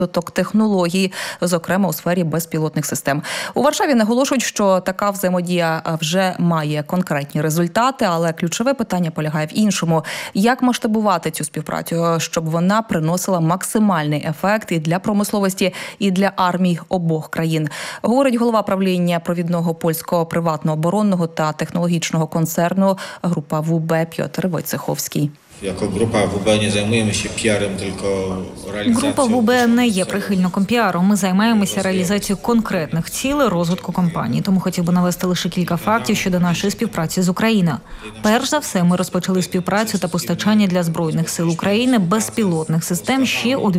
технологій, зокрема у сфері безпілотних систем. У Варшаві наголошують, що така взаємодія вже має конкретні результати, але ключове питання полягає в іншому. Як масштабувати цю співпрацю, щоб вона приносила максимальний ефект і для промисловості, і для армій обох країн? Говорить голова правління провідного польського приватного оборонного та технологічного концерну група ВУБ Пьотр Войцеховський. Jako grupa WB nie zajmujemy się PR-em, tylko realizacją. Група ВУБ не є прихильником піару. Ми займаємося реалізацією конкретних цілей розвитку компанії. Тому хотів би навести лише кілька фактів щодо нашої співпраці з Україною. Перш за все, ми розпочали співпрацю та постачання для Збройних сил України безпілотних систем ще у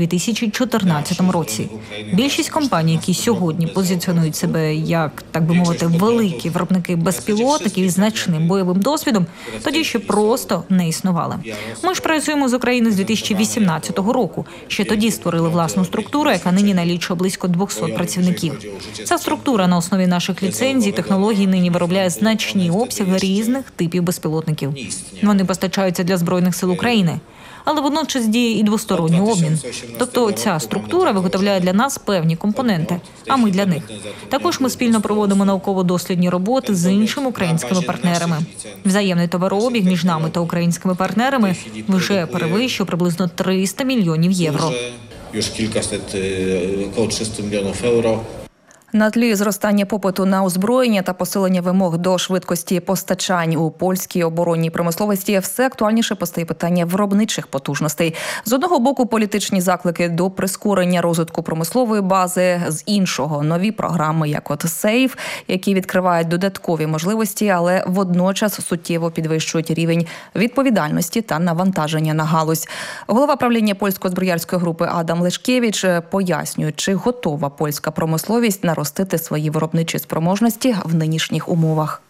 2014 році. Більшість компаній, які сьогодні позиціонують себе як, так би мовити, великі виробники безпілотників із значним бойовим досвідом, тоді ще просто не існували. Ми ж працюємо з Україною з 2018 року. Ще тоді створили власну структуру, яка нині налічує близько 200 працівників. Ця структура на основі наших ліцензій і технологій нині виробляє значні обсяги різних типів безпілотників. Вони постачаються для Збройних сил України. Але водночас діє і двосторонній обмін. Тобто ця структура виготовляє для нас певні компоненти, а ми для них. Також ми спільно проводимо науково-дослідні роботи з іншими українськими партнерами. Взаємний товарообіг між нами та українськими партнерами вже перевищує приблизно 300 мільйонів євро. Już kilkaset, około 300 milionów euro. На тлі зростання попиту на озброєння та посилення вимог до швидкості постачань у польській оборонній промисловості все актуальніше постає питання виробничих потужностей. З одного боку політичні заклики до прискорення розвитку промислової бази, з іншого нові програми, як от СЕЙФ, які відкривають додаткові можливості, але водночас суттєво підвищують рівень відповідальності та навантаження на галузь. Голова правління польсько-зброярської групи Адам Лешкевич пояснює, чи готова польська промисловість наростити свої виробничі спроможності в нинішніх умовах.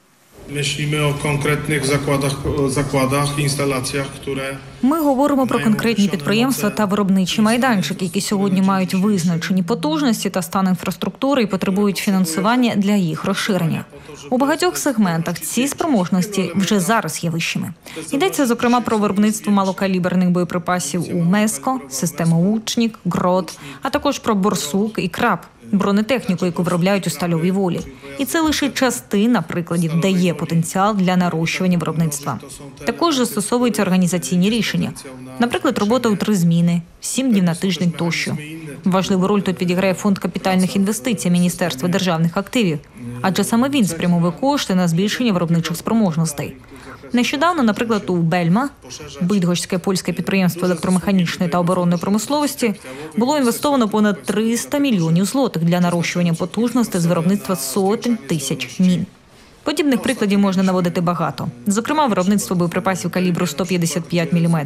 Ми говоримо про конкретні підприємства та виробничі майданчики, які сьогодні мають визначені потужності та стан інфраструктури і потребують фінансування для їх розширення. У багатьох сегментах ці спроможності вже зараз є вищими. Йдеться, зокрема, про виробництво малокаліберних боєприпасів у МЕСКО, системи Лучнік, ГРОД, а також про Борсук і Краб, бронетехніку, яку виробляють у Стальовій Волі. І це лише частина прикладів, де є потенціал для нарощування виробництва. Також застосовуються організаційні рішення. Наприклад, робота у 3 зміни, 7 днів на тиждень тощо. Важливу роль тут відіграє фонд капітальних інвестицій Міністерства державних активів, адже саме він спрямовує кошти на збільшення виробничих спроможностей. Нещодавно, наприклад, у Бельма, Бидгощське польське підприємство електромеханічної та оборонної промисловості, було інвестовано понад 300 мільйонів злотих для нарощування потужностей з виробництва сотень тисяч мін. Подібних прикладів можна наводити багато. Зокрема, виробництво боєприпасів калібру 155 мм.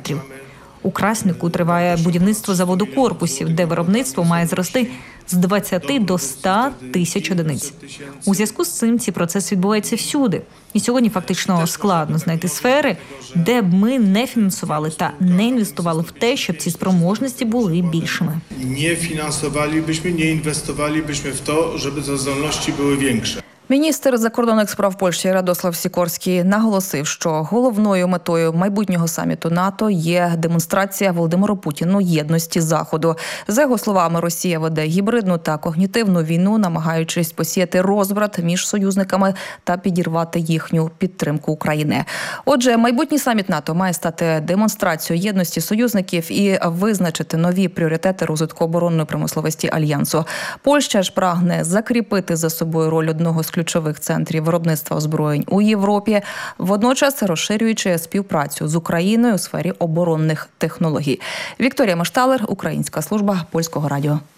У Краснику триває будівництво заводу корпусів, де виробництво має зрости з 20 до 100 тисяч одиниць. У зв'язку з цим ці процеси відбуваються всюди. І сьогодні фактично складно знайти сфери, де б ми не фінансували та не інвестували в те, щоб ці спроможності були більшими. Не фінансувалися, не інвестувалися в те, щоб ці здатності були більші. Міністр закордонних справ Польщі Радослав Сікорський наголосив, що головною метою майбутнього саміту НАТО є демонстрація Володимиру Путіну єдності Заходу. За його словами, Росія веде гібридну та когнітивну війну, намагаючись посіяти розбрат між союзниками та підірвати їхню підтримку України. Отже, майбутній саміт НАТО має стати демонстрацією єдності союзників і визначити нові пріоритети розвитку оборонної промисловості Альянсу. Польща ж прагне закріпити за собою роль одного з ключових центрів виробництва озброєнь у Європі, водночас розширюючи співпрацю з Україною у сфері оборонних технологій. Вікторія Машталер, Українська служба Польського радіо.